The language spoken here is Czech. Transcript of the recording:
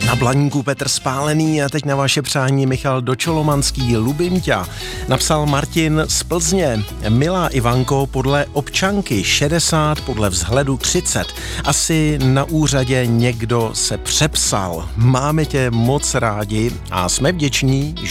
Na Blaníku Petr Spálený a teď na vaše přání Michal Dočolomanský. Lubím ťa. Napsal Martin z Plzně. Milá Ivanko, podle občanky 60, podle vzhledu 30. Asi na úřadě někdo se přepsal. Máme tě moc rádi a jsme vděční,